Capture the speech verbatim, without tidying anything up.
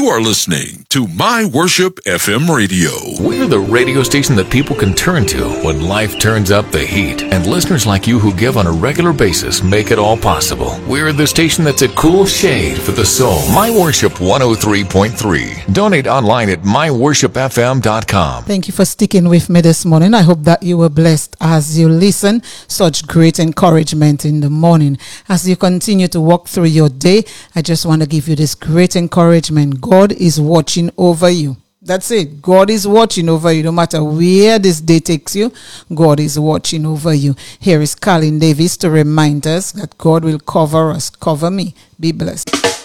You are listening to My Worship F M Radio. We're the radio station that people can turn to when life turns up the heat. And listeners like you who give on a regular basis make it all possible. We're the station that's a cool shade for the soul. My Worship one oh three point three. Donate online at my worship f m dot com. Thank you for sticking with me this morning. I hope that you were blessed as you listen. Such great encouragement in the morning. As you continue to walk through your day, I just want to give you this great encouragement. God is watching over you. That's it. God is watching over you. No matter where this day takes you, God is watching over you. Here is Colin Davis to remind us that God will cover us. Cover me. Be blessed.